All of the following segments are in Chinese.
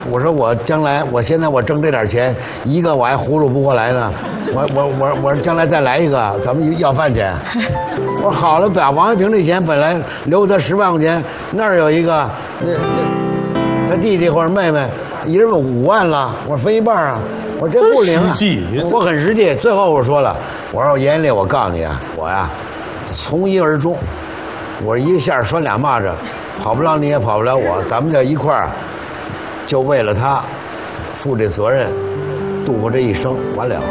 我说我将来，我现在我挣这点钱，一个我还葫芦不过来呢。我将来再来一个，咱们要饭钱。我说好了，把王一平这钱本来留他10万块钱，那儿有一个那他弟弟或者妹妹，一人5万了，我说分一半啊。我说这不灵啊，我很实际。最后我说了，我说严烈，我告诉你啊，我呀从一而终，我一个线拴俩蚂蚱，跑不了你也跑不了我，咱们就一块儿。就为了他负这责任，度过这一生，完了。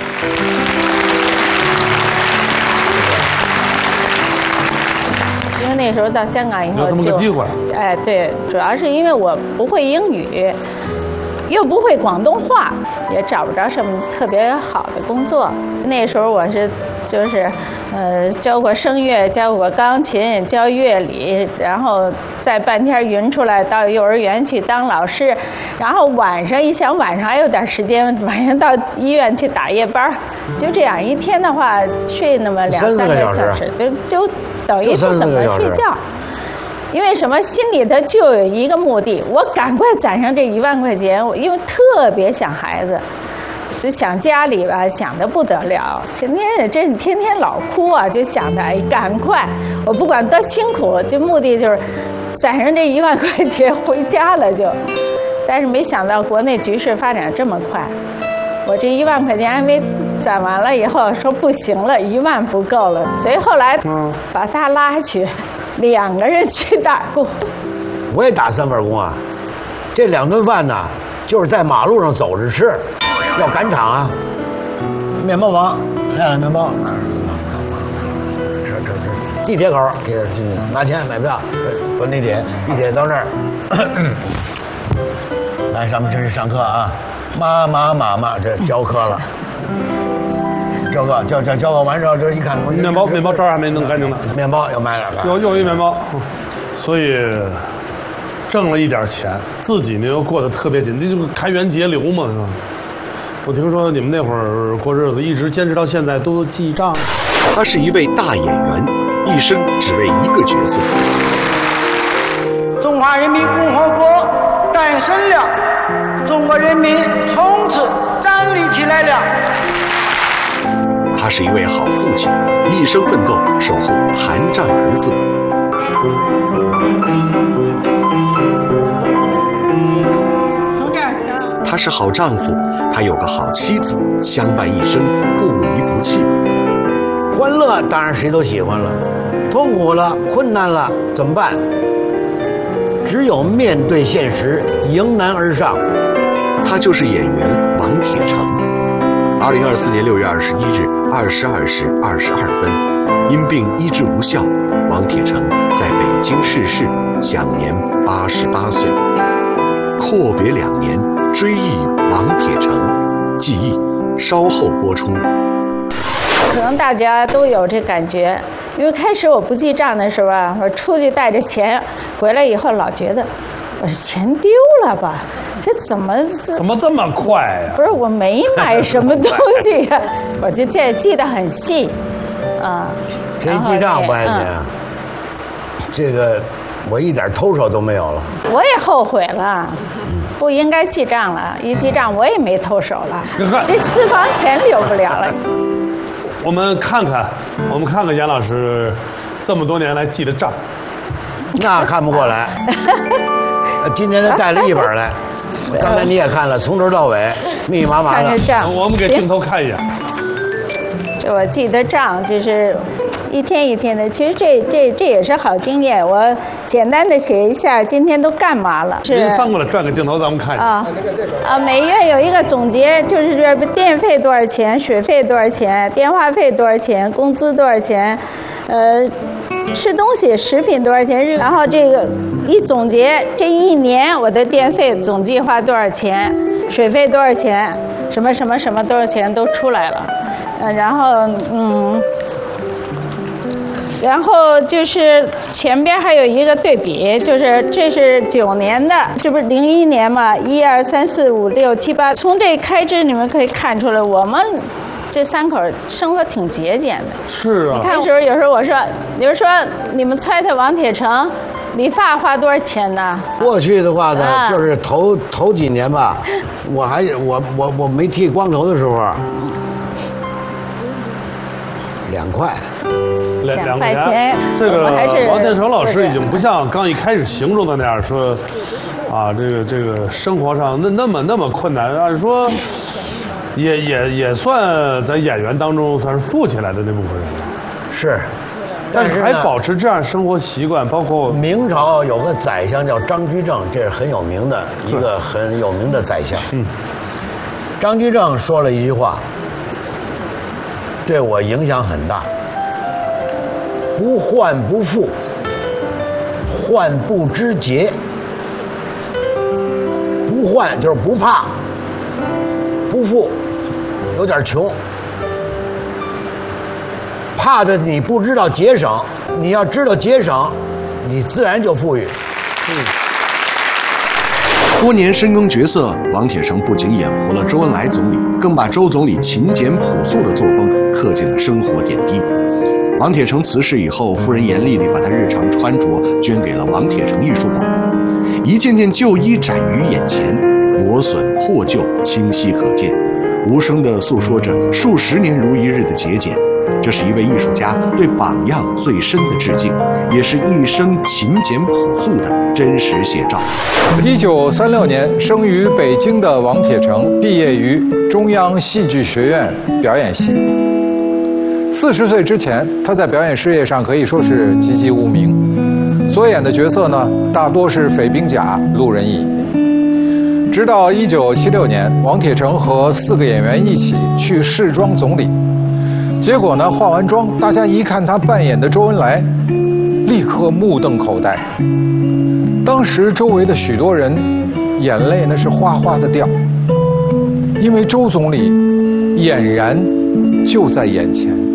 因为那时候到香港以后有这么个机会， 哎，对，主要是因为我不会英语，又不会广东话，也找不着什么特别好的工作。那时候我是教过声乐，教过钢琴，教乐理，然后再半天匀出来到幼儿园去当老师，然后晚上一想晚上还有点时间，晚上到医院去打夜班，就这样一天的话睡那么2、3个小时，就等于不怎么睡觉。因为什么？心里头就有一个目的，我赶快攒上这1万块钱。因为特别想孩子，就想家里吧，想得不得了。天天老哭啊，就想着哎，赶快，我不管多辛苦，就目的就是攒上这1万块钱回家了就。但是没想到国内局势发展这么快，我这1万块钱还没攒完了以后，说不行了，1万不够了，所以后来把他拉去。2个人去打工， 我也打3份工啊。这2顿饭呢，就是在马路上走着吃，要赶场啊。面包房来了面包，吃，地铁口这拿钱买票，坐地铁到那儿，来上面这是上课啊，妈，这教课了。教课完之后，这一看， 面包渣还没弄干净呢。 面包要买2个， 又一面包，所以挣了一点钱，自己呢又过得特别紧，那就开源节流嘛，是吧？我听说你们那会儿过日子一直坚持到现在都记账。 他是一位大演员，一生只为一个角色。 中华人民共和国诞生了，中国人民从此站立起来了。 他是一位好父亲，一生奋斗守护残障儿子。他是好丈夫，他有个好妻子，相伴一生，不离不弃。 欢乐当然谁都喜欢了，痛苦了、困难了怎么办？只有面对现实，迎难而上。 他就是演员王铁成。2024年6月21日22时22分，因病医治无效，王铁成在北京逝世，享年88岁。阔别2年，追忆王铁成，记忆稍后播出。 可能大家都有这感觉，因为开始我不记账的时候啊，我出去带着钱，回来以后老觉得我这钱丢了吧？这怎么这么快呀？ 不是，我没买什么东西呀，我就这记得很细，啊。 谁记账不爱你啊？这个我一点偷手都没有了。 我也后悔了，不应该记账了。一记账我也没偷手了，这私房钱留不了了。 我们看看严老师这么多年来记的账， 那看不过来。今天他带了1本来，刚才你也看了，从头到尾密密麻麻的。 我们给镜头看一眼。 这我记的账就是一天一天的，其实这也是好经验。我简单的写一下今天都干嘛了。 您翻过来转个镜头，咱们看一下。 每月有一个总结，就是电费多少钱，水费多少钱，电话费多少钱，工资多少钱，吃东西食品多少钱，然后这个一总结，这1年我的电费总计花多少钱，水费多少钱，什么多少钱都出来了。然后就是前边还有一个对比，就是这是9年的，这不是01年嘛，1、2、3、4、5、6、7、8，从这开支你们可以看出来，我们这3口生活挺节俭的。 是啊。 你看有时候我说，比如说你们猜王铁成理发花多少钱呢？ 过去的话呢，就是头几年吧，我没剃光头的时候，2块。 2块钱。 这个王天成老师已经不像刚一开始形容的那样说，啊，这个生活上那么困难，按说也算在演员当中算是富起来的那部分人了。 是。 但是还保持这样生活习惯，包括明朝有个宰相叫张居正，这是很有名的一个很有名的宰相。张居正说了一句话，对我影响很大：不患不富，患不知节。不患就是不怕，不富有点穷。怕的你不知道节省，你要知道节省，你自然就富裕。 多年深耕角色，王铁成不仅演活了周恩来总理，更把周总理勤俭朴素的作风刻进了生活点滴。王铁成辞世以后，夫人严丽丽把他日常穿着捐给了王铁成艺术馆，一件件旧衣展于眼前，磨损破旧清晰可见，无声地诉说着数十年如一日的节俭。这是一位艺术家对榜样最深的致敬，也是一生勤俭朴素的真实写照。 1936年生于北京的王铁成，毕业于中央戏剧学院表演系。40岁之前，他在表演事业上可以说是籍籍无名，所演的角色呢，大多是匪兵甲、路人乙。直到1976年，王铁成和4个演员一起去试装总理。结果呢，化完妆，大家一看他扮演的周恩来，立刻目瞪口呆。当时周围的许多人眼泪那是哗哗的掉，因为周总理俨然就在眼前。